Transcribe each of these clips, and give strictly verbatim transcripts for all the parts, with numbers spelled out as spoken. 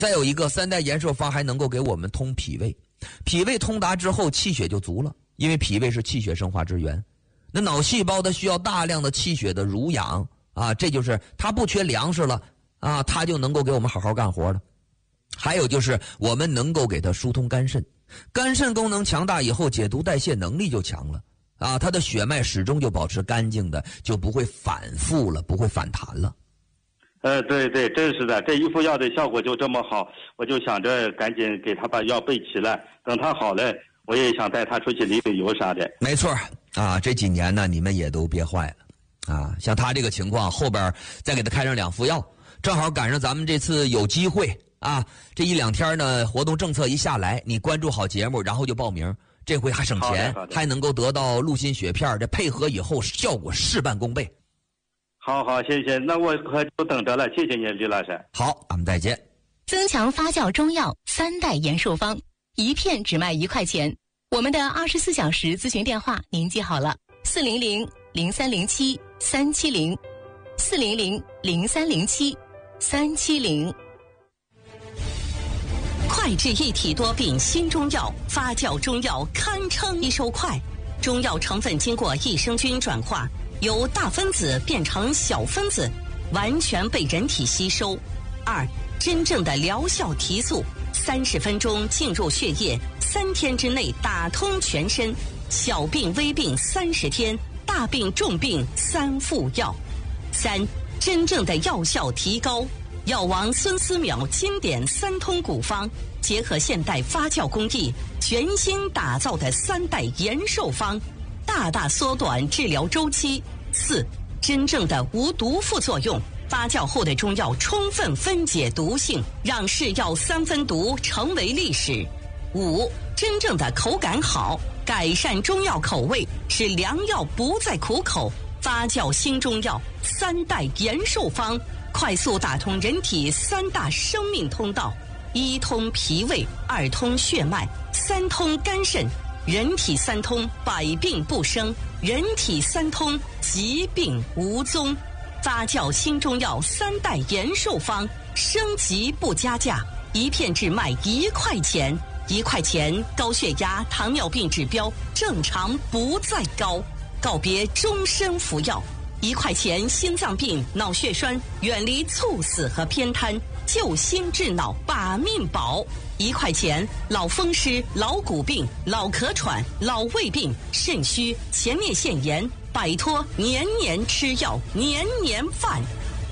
再有一个，三代延寿方还能够给我们通脾胃，脾胃通达之后，气血就足了，因为脾胃是气血生化之源。那脑细胞它需要大量的气血的濡养啊，这就是它不缺粮食了啊，它就能够给我们好好干活了。还有就是我们能够给它疏通肝肾，肝肾功能强大以后，解毒代谢能力就强了啊，它的血脉始终就保持干净的，就不会反复了，不会反弹了。 呃，对对，真是的，这一副药的效果就这么好，我就想着赶紧给他把药备齐了，等他好了，我也想带他出去旅旅游啥的。 没错啊，这几年呢，你们也都憋坏了啊。像他这个情况，后边再给他开上两副药，正好赶上咱们这次有机会啊，这一两天呢，活动政策一下来，你关注好节目，然后就报名，这回还省钱，还能够得到陆心血片，这配合以后效果事半功倍。 好好，谢谢，那我可就等着了，谢谢你，李老师。 好，咱们再见。 增强发酵中药三代延寿方，一片只卖一块钱。我们的二十四小时咨询电话您记好了：四零零零三零七三七零，四零零零三零七三七零。 快治一体多病新中药，发酵中药堪称吸收快。中药成分经过益生菌转化，由大分子变成小分子，完全被人体吸收。二、真正的疗效提速，三十分钟进入血液，三天之内打通全身。小病微病三十天，大病重病三副药。三、真正的药效提高，药王孙思邈经典三通古方，结合现代发酵工艺，全新打造的三代延寿方，大大缩短治疗周期。四、真正的无毒副作用，发酵后的中药充分分解毒性，让是药三分毒成为历史。五、真正的口感好，改善中药口味，使良药不再苦口。发酵新中药三代延寿方，快速打通人体三大生命通道：一通脾胃，二通血脉，三通肝肾。人体三通，百病不生；人体三通，疾病无踪。发酵新中药三代延寿方，升级不加价，一片只卖一块钱。一块钱，高血压、糖尿病指标正常不再高，告别终身服药。一块钱，心脏病、脑血栓远离猝死和偏瘫，救心治脑把命保。一块钱，老风湿、老骨病、老咳喘、老胃病、肾虚、前列腺炎，摆脱年年吃药、年年犯。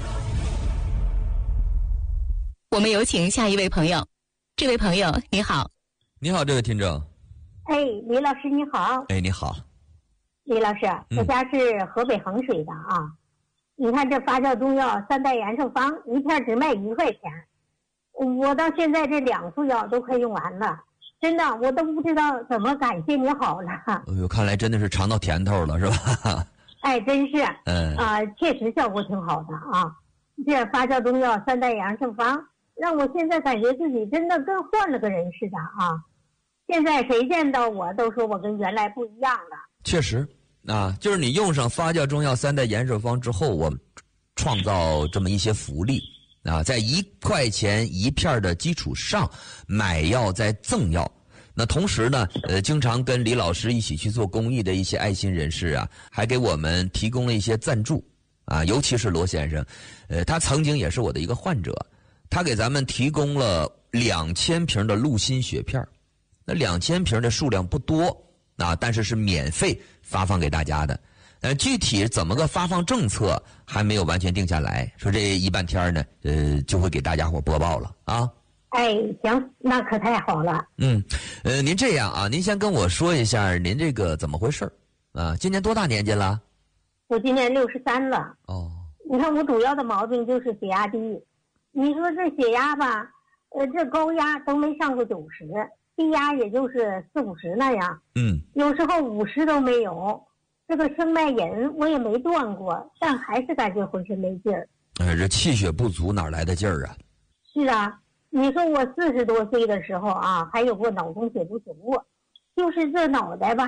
我们有请下一位朋友。这位朋友你好。 你好，这位听众。 哎，李老师你好。 哎，你好。 李老师，我家是河北衡水的啊。嗯、你看这发酵中药三代延寿方，一片只卖一块钱。我到现在这两副药都快用完了，真的我都不知道怎么感谢你好了。哎呦，看来真的是尝到甜头了，是吧？ 哎，真是。 嗯。 啊、呃，确实效果挺好的啊。这发酵中药三代延寿方，让我现在感觉自己真的跟换了个人似的啊。现在谁见到我都说我跟原来不一样了。确实啊，就是你用上发酵中药三代延寿方之后，我创造这么一些福利啊，在一块钱一片的基础上买药再赠药。那同时呢，呃，经常跟李老师一起去做公益的一些爱心人士啊，还给我们提供了一些赞助啊，尤其是罗先生，呃，他曾经也是我的一个患者，他给咱们提供了两千瓶的陆心血片。那两千瓶的数量不多啊，但是是免费发放给大家的。呃，具体怎么个发放政策还没有完全定下来，说这一半天呢，呃，就会给大家伙播报了啊。 哎，行，那可太好了。 嗯，呃，您这样啊，您先跟我说一下您这个怎么回事啊？今年多大年纪了？ 我今年六十三了。 哦。 你看我主要的毛病就是血压低，你说这血压吧，呃，这高压都没上过九十。低压也就是四五十那样， 嗯， 有时候五十都没有。这个生脉饮我也没断过，但还是感觉浑身没劲儿。 哎，这气血不足哪来的劲儿啊？ 是啊，你说我四十多岁的时候啊，还有过脑供血不足，就是这脑袋吧